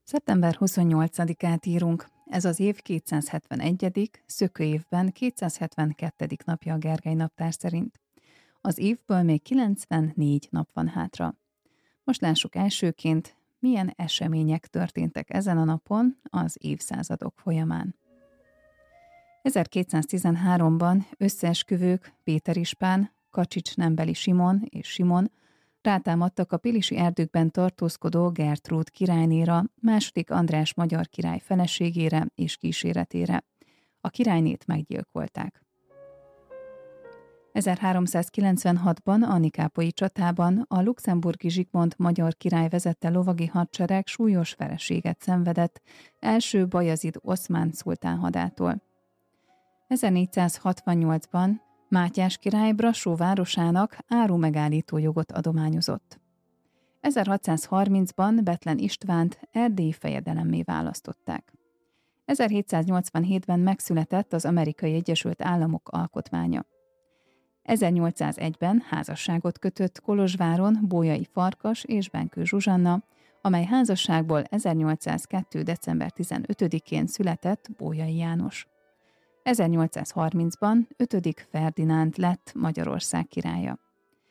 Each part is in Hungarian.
Szeptember 28-át írunk. Ez az év 271., szökőévben 272. napja a Gergely naptár szerint. Az évből még 94 nap van hátra. Most lássuk elsőként, milyen események történtek ezen a napon az évszázadok folyamán. 1213-ban összeesküvők Péter Ispán, Kacsics nembeli Simon és Simon rátámadtak a pilisi erdőkben tartózkodó Gertrúd királynéra, második András magyar király feleségére és kíséretére. A királynét meggyilkolták. 1396-ban a Nikápolyi csatában a luxemburgi Zsigmond magyar király vezette lovagi hadsereg súlyos vereséget szenvedett első Bajazid oszmán szultán hadától. 1468-ban Mátyás király Brassó városának árumegállító jogot adományozott. 1630-ban Bethlen Istvánt erdélyi fejedelemmé választották. 1787-ben megszületett az Amerikai Egyesült Államok alkotmánya. 1801-ben házasságot kötött Kolozsváron Bolyai Farkas és Benkő Zsuzsanna, amely házasságból 1802. december 15-én született Bolyai János. 1830-ban 5. Ferdinánd lett Magyarország királya.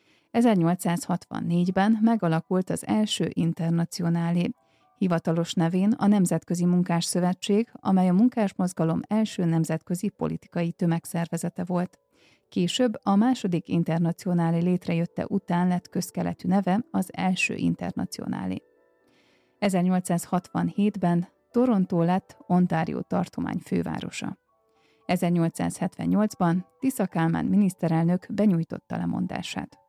1864-ben megalakult az első internacionálé, hivatalos nevén a Nemzetközi Munkásszövetség, amely a munkásmozgalom első nemzetközi politikai tömegszervezete volt. Később a második internacionálé létrejötte után lett közkeletű neve az első internacionálé. 1867-ben Toronto lett Ontario tartomány fővárosa. 1878-ban Tisza Kálmán miniszterelnök benyújtotta lemondását.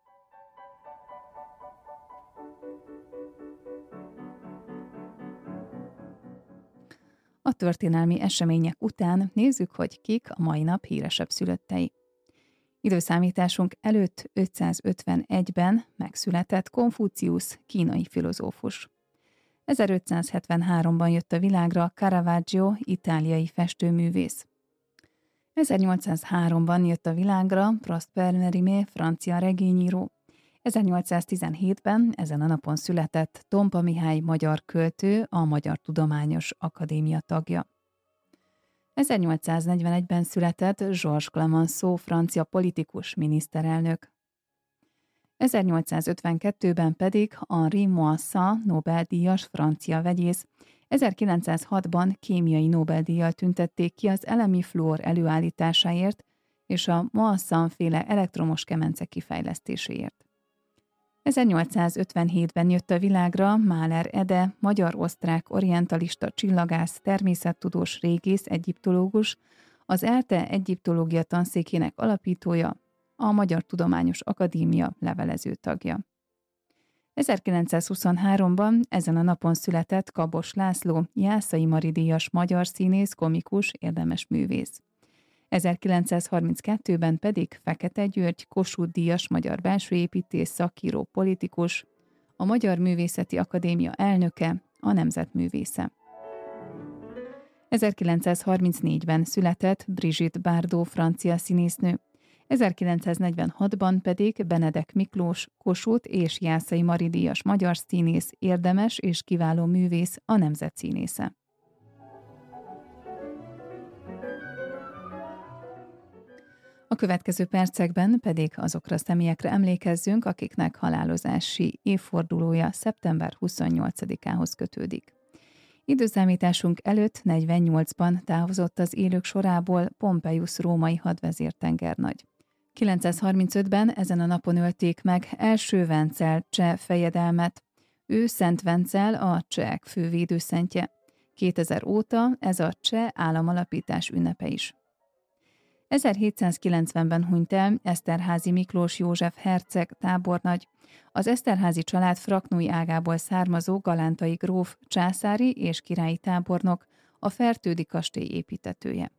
A történelmi események után nézzük, hogy kik a mai nap híresebb szülöttei. Időszámításunk előtt 551-ben megszületett Konfuciusz, kínai filozófus. 1573-ban jött a világra Caravaggio, itáliai festőművész. 1803-ban jött a világra Prosper Mérimée, francia regényíró. 1817-ben ezen a napon született Tompa Mihály magyar költő, a Magyar Tudományos Akadémia tagja. 1841-ben született Georges Clemenceau, francia politikus, miniszterelnök. 1852-ben pedig Henri Moissan, Nobel-díjas francia vegyész, 1906-ban kémiai Nobel-díjjal tüntették ki az elemi fluor előállításáért és a Moissan-féle elektromos kemence kifejlesztéséért. 1857-ben jött a világra Mahler Ede, magyar-osztrák orientalista csillagász, természettudós, régész, egyiptológus, az ELTE egyiptológia tanszékének alapítója, a Magyar Tudományos Akadémia levelező tagja. 1923-ban ezen a napon született Kabos László, Jászai Mari díjas magyar színész, komikus, érdemes művész. 1932-ben pedig Fekete György, Kossuth díjas magyar belsőépítész, szakíró, politikus, a Magyar Művészeti Akadémia elnöke, a nemzetművésze. 1934-ben született Brigitte Bardot, francia színésznő, 1946-ban pedig Benedek Miklós, Kossuth és Jászai Mari díjas magyar színész, érdemes és kiváló művész, a nemzet színésze. A következő percekben pedig azokra a személyekre emlékezzünk, akiknek halálozási évfordulója szeptember 28-ához kötődik. Időszámításunk előtt 48-ban távozott az élők sorából Pompeius római hadvezértengernagy. 935-ben ezen a napon ölték meg első Vencel cseh fejedelmet. Ő Szent Vencel, a csehek fővédőszentje. 2000 óta ez a cseh államalapítás ünnepe is. 1790-ben hunyt el Eszterházy Miklós József herceg tábornagy, az Eszterházy család fraknói ágából származó galántai gróf, császári és királyi tábornok, a Fertődi kastély építetője.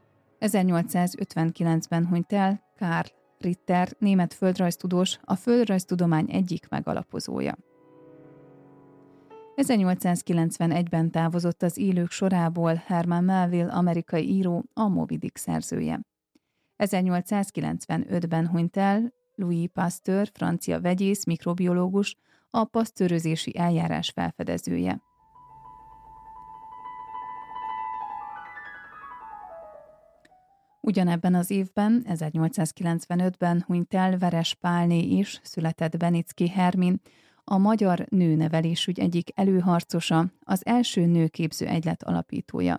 1859-ben hunyt el Karl Ritter, német földrajztudós, a földrajztudomány egyik megalapozója. 1891-ben távozott az élők sorából Herman Melville, amerikai író, a Moby Dick szerzője. 1895-ben hunyt el Louis Pasteur, francia vegyész, mikrobiológus, a pasztőrözési eljárás felfedezője. Ugyanebben az évben, 1895-ben hunyt el Veres Pálné is, született Benicki Hermin, a magyar nőnevelésügy egyik előharcosa, az első nőképző egylet alapítója.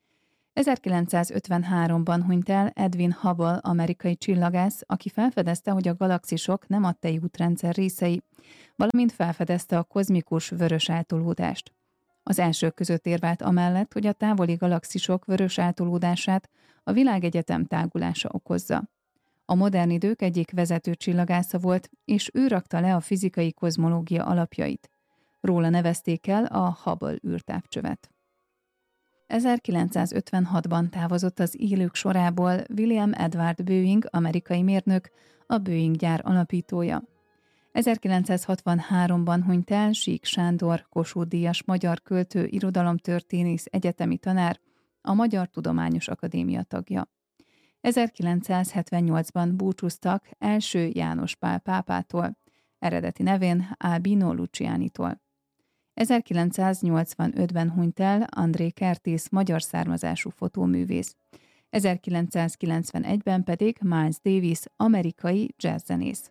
1953-ban hunyt el Edwin Hubble, amerikai csillagász, aki felfedezte, hogy a galaxisok nem a tejútrendszer részei, valamint felfedezte a kozmikus vörös eltolódást. Az elsők között érvelt amellett, hogy a távoli galaxisok vörös eltolódását a világegyetem tágulása okozza. A modern idők egyik vezető csillagásza volt, és ő rakta le a fizikai kozmológia alapjait. Róla nevezték el a Hubble űrtávcsövet. 1956-ban távozott az élők sorából William Edward Boeing, amerikai mérnök, a Boeing gyár alapítója. 1963-ban hunyt el Sík Sándor, Kossuth-díjas magyar költő, irodalomtörténész, egyetemi tanár, a Magyar Tudományos Akadémia tagja. 1978-ban búcsúztak első János Pál pápától, eredeti nevén Albino Lucianitól. 1985-ben hunyt el André Kertész, magyar származású fotóművész. 1991-ben pedig Miles Davis, amerikai jazzzenész.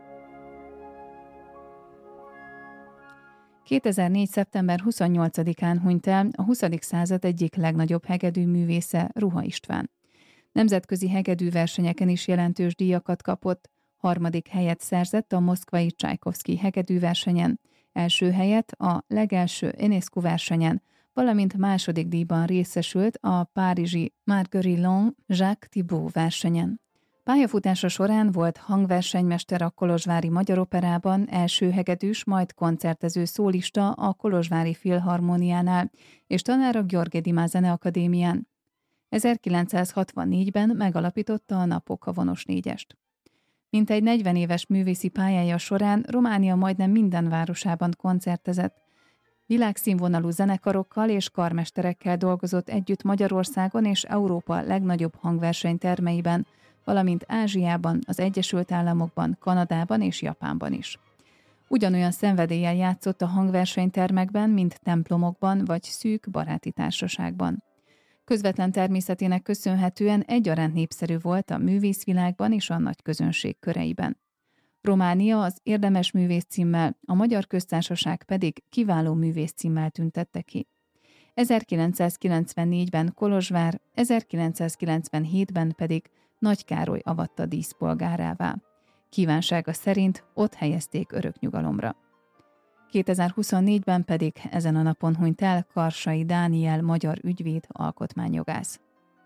2004. szeptember 28-án hunyt el a 20. század egyik legnagyobb hegedű művésze, Ruha István. Nemzetközi hegedűversenyeken is jelentős díjakat kapott, 3. helyet szerzett a moszkvai Csajkovszky hegedűversenyen, első helyet a legelső Enescu versenyen, valamint második díjban részesült a párizsi Marguerite Jacques Thibault versenyen. Pályafutása során volt hangversenymester a Kolozsvári Magyar Operában, első hegedűs, majd koncertező szólista a Kolozsvári Filharmóniánál, és tanár a Gheorghe Dima Zeneakadémián. 1964-ben megalapította a Napok vonos négyest. Mintegy 40 éves művészi pályája során Románia majdnem minden városában koncertezett. Világszínvonalú zenekarokkal és karmesterekkel dolgozott együtt Magyarországon és Európa legnagyobb hangversenytermeiben, valamint Ázsiában, az Egyesült Államokban, Kanadában és Japánban is. Ugyanolyan szenvedéllyel játszott a hangversenytermekben, mint templomokban vagy szűk baráti társaságban. Közvetlen természetének köszönhetően egyaránt népszerű volt a művészvilágban és a nagy közönség köreiben. Románia az érdemes művész címmel, a Magyar Köztársaság pedig kiváló művész címmel tüntette ki. 1994-ben Kolozsvár, 1997-ben pedig Nagy Károly avatta díszpolgárává. Kívánsága szerint ott helyezték örök nyugalomra. 2024-ben pedig ezen a napon hunyt el Karsai Dániel, magyar ügyvéd, alkotmányjogász.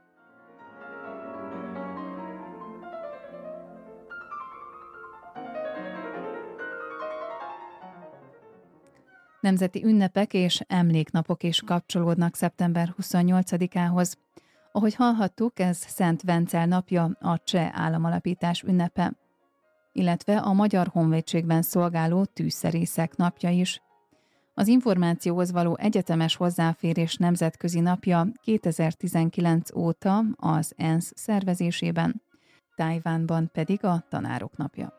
Nemzeti ünnepek és emléknapok is kapcsolódnak szeptember 28-ához. Ahogy hallhattuk, ez Szent Vencel napja, a cseh államalapítás ünnepe, illetve a Magyar Honvédségben szolgáló tűzszerészek napja is. Az információhoz való egyetemes hozzáférés nemzetközi napja 2019 óta az ENSZ szervezésében, Tajvánban pedig a tanárok napja.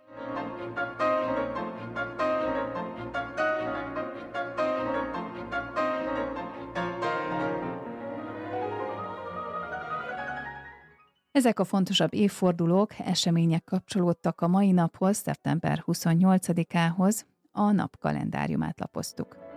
Ezek a fontosabb évfordulók, események kapcsolódtak a mai naphoz, szeptember 28-ához, a nap kalendáriumát lapoztuk.